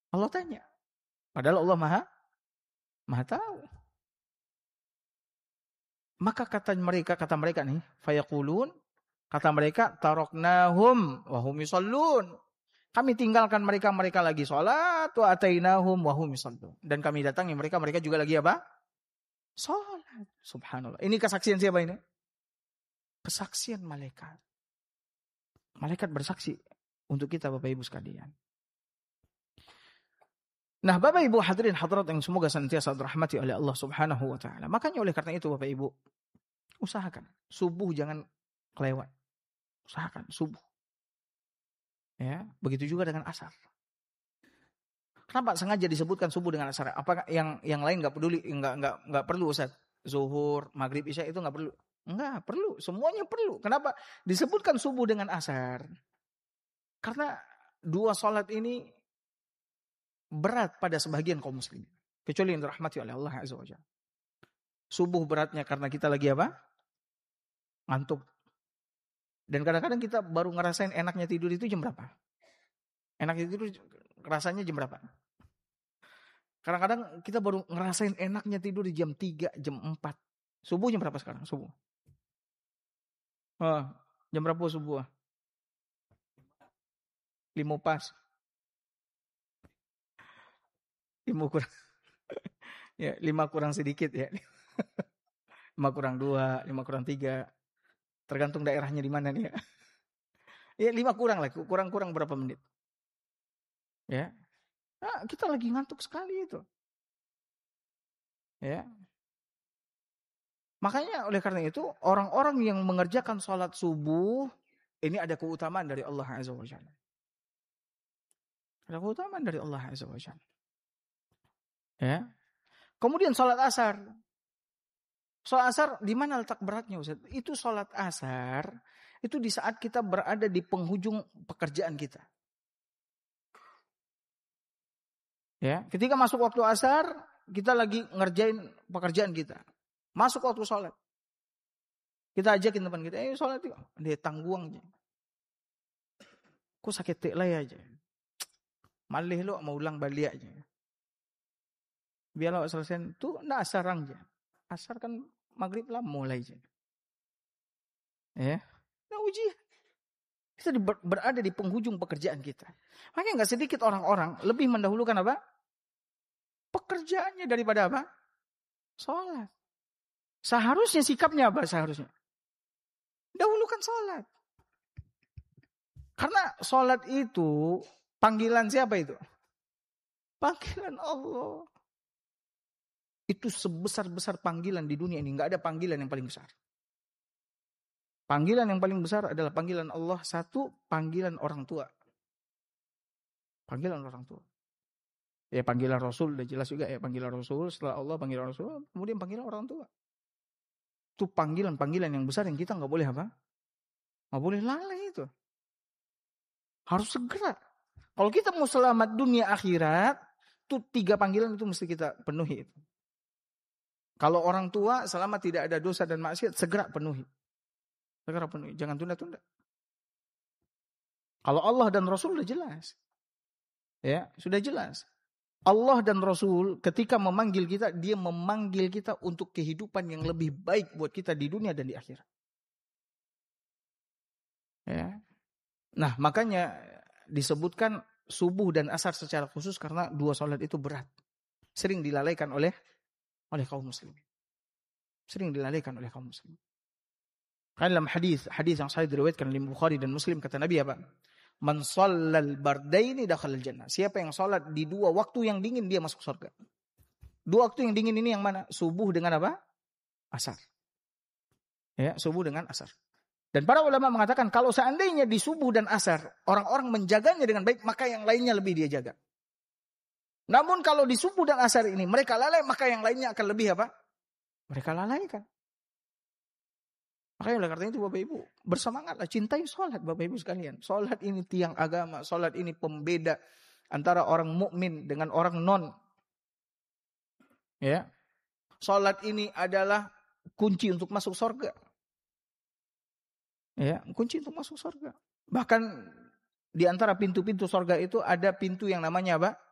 Allah tanya. Padahal Allah maha tahu. Maka kata mereka nih, fayaqulun, kata mereka, taroknahum wahum yusallun. Kami tinggalkan mereka lagi sholat, wa atainahum wahum yusallun. Dan kami datangi mereka juga lagi apa? Sholat. Subhanallah. Ini kesaksian siapa ini? Kesaksian malaikat. Malaikat bersaksi untuk kita Bapak Ibu sekalian. Nah, Bapak Ibu hadirin hadirat yang semoga senantiasa dirahmati oleh Allah Subhanahu wa taala. Makanya oleh karena itu Bapak Ibu, usahakan subuh jangan kelewat. Usahakan subuh. Ya, begitu juga dengan asar. Kenapa sengaja disebutkan subuh dengan asar? Apakah yang lain enggak peduli, enggak perlu Ustaz? Zuhur, maghrib, isya itu enggak perlu. Enggak perlu, semuanya perlu. Kenapa disebutkan subuh dengan asar? Karena dua salat ini berat pada sebagian kaum muslimin, kecuali yang dirahmati oleh Allah Azza wa Jalla. Subuh beratnya karena kita lagi apa? Ngantuk. Dan kadang-kadang kita baru ngerasain enaknya tidur itu jam berapa? Enaknya tidur rasanya jam berapa? Kadang-kadang kita baru ngerasain enaknya tidur di jam 3, jam 4. Subuh jam berapa sekarang? Subuh. Jam berapa subuh? 5 pas. 5 kurang. Ya, 5 kurang sedikit ya. 5 kurang 2, 5 kurang 3. Tergantung daerahnya di mana nih ya. Ya 5 kurang lah, kurang berapa menit. Ya. Nah, kita lagi ngantuk sekali itu. Ya. Makanya oleh karena itu orang-orang yang mengerjakan sholat subuh ini ada keutamaan dari Allah Azza wa Jalla. Ada keutamaan dari Allah Azza wa Jalla. Ya. Kemudian sholat asar. Sholat asar di mana letak beratnya Ustaz? Itu sholat asar itu di saat kita berada di penghujung pekerjaan kita. Ya, ketika masuk waktu asar, kita lagi ngerjain pekerjaan kita. Masuk waktu sholat. Kita ajakin teman kita, ayo sholat yuk. Dia tangguang aja. Kok sakit teklay aja. Malih lo mau ulang balik aja. Biar lo selesai tuh ndak asarang aja. Asar kan maghrib lah mulai aja. Ya. Nah uji. Kita berada di penghujung pekerjaan kita. Makanya enggak sedikit orang-orang lebih mendahulukan apa? Pekerjaannya daripada apa? Sholat. Seharusnya sikapnya apa seharusnya? Dahulukan sholat. Karena sholat itu panggilan siapa itu? Panggilan Allah. Itu sebesar-besar panggilan di dunia ini. Enggak ada panggilan yang paling besar. Panggilan yang paling besar adalah panggilan Allah. Satu, panggilan orang tua. Panggilan orang tua. Ya panggilan Rasul, udah jelas juga ya. Panggilan Rasul, setelah Allah panggilan Rasul. Kemudian panggilan orang tua. Itu panggilan-panggilan yang besar yang kita enggak boleh apa? Enggak boleh lalai itu. Harus segera. Kalau kita mau selamat dunia akhirat, itu 3 panggilan itu mesti kita penuhi itu. Kalau orang tua selama tidak ada dosa dan maksiat, segera penuhi. Segera penuhi, jangan tunda-tunda. Kalau Allah dan Rasul sudah jelas. Ya, sudah jelas. Allah dan Rasul ketika memanggil kita, dia memanggil kita untuk kehidupan yang lebih baik buat kita di dunia dan di akhirat. Ya. Nah, makanya disebutkan subuh dan asar secara khusus karena 2 salat itu berat. Sering dilalaikan oleh kaum muslimin. Sering dilalaikan oleh kaum muslimin. Karena dalam hadis yang sahih diriwayatkan oleh Bukhari dan Muslim kata Nabi apa? Man shallal bardaini dakhalal jannah. Siapa yang salat di 2 waktu yang dingin dia masuk surga. 2 waktu yang dingin ini yang mana? Subuh dengan apa? Asar. Ya, subuh dengan asar. Dan para ulama mengatakan kalau seandainya di subuh dan asar orang-orang menjaganya dengan baik, maka yang lainnya lebih dia jaga. Namun kalau di subuh dan asar ini mereka lalai, maka yang lainnya akan lebih apa? Mereka lalaikan. Makanya oleh karena itu Bapak Ibu, bersemangatlah, cintai sholat Bapak Ibu sekalian. Sholat ini tiang agama, sholat ini pembeda antara orang mukmin dengan orang non. Ya, sholat ini adalah kunci untuk masuk surga. Ya, kunci untuk masuk surga. Bahkan di antara pintu-pintu surga itu ada pintu yang namanya apa?